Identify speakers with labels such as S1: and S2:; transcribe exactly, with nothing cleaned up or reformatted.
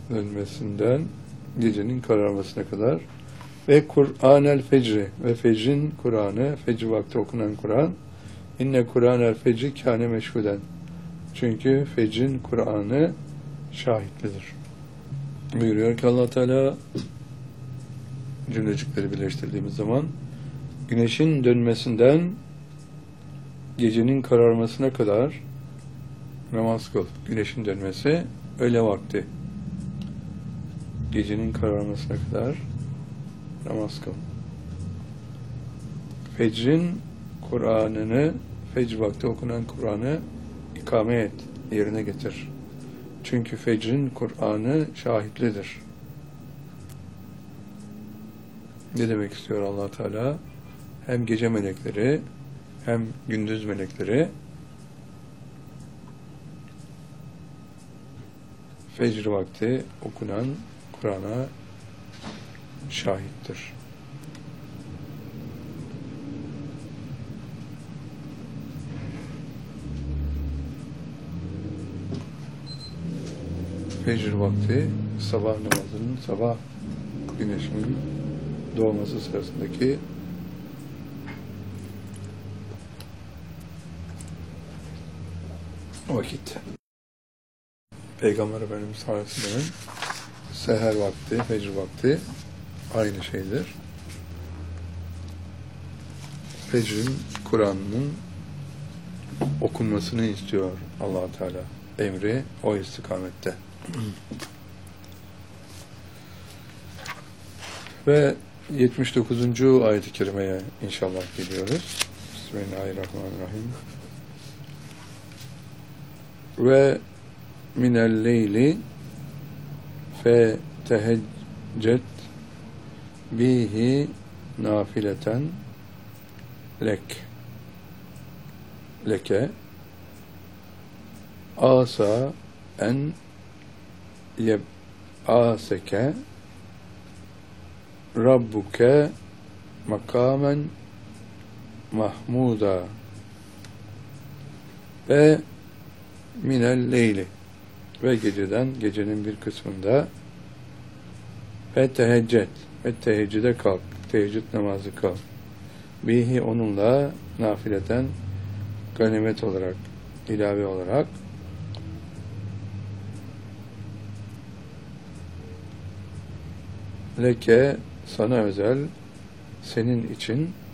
S1: dönmesinden gecenin kararmasına kadar ve Kur'anel fecri ve fecrin Kur'an'ı, fecr vakti okunan Kur'an, inne Kur'anel fecri kâne meşhuden, çünkü fecrin Kur'an'ı şahitlidir. Buyuruyor ki Allah Teala, cümlecikleri birleştirdiğimiz zaman, güneşin dönmesinden gecenin kararmasına kadar namaz kıl. Güneşin dönmesi öğle vakti. Gecenin kararmasına kadar namaz kıl. Fecrin Kur'an'ını, fecr vakti okunan Kur'an'ı ikame et, yerine getir. Çünkü fecrin Kur'an'ı şahitlidir. Ne demek istiyor Allah Teala? Hem gece melekleri, hem gündüz melekleri fecr vakti okunan Kur'an'a şahittir. Fecr vakti sabah namazının, sabah güneşinin doğması sırasındaki vakit. Peygamber Efendimiz sallallahu aleyhi ve sellem'in seher vakti, fecr vakti aynı şeydir. Fecrin Kur'an'ın okunmasını istiyor Allah Teala. Emri o istikamette. Ve yetmiş dokuzuncu ayet-i kerimeye inşallah geliyoruz. Bismillahirrahmanirrahim. Ve minel leyli fe teheccet bihi nafileten lek leke asa en yeb'aseke rabbuke makamen mahmuda ve minel leyli ve geceden, gecenin bir kısmında ve teheccet ve teheccüde kalk, teheccüd namazı kal. Bihi onunla nafileten ganimet olarak, ilave olarak leke sana özel, senin için